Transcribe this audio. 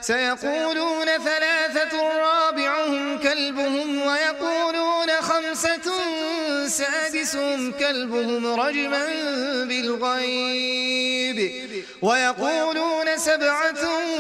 سيقولون ثلاثة رابعهم كلبهم ويقولون خمسة سادسهم كلبهم رجما بالغيب ويقولون سبعة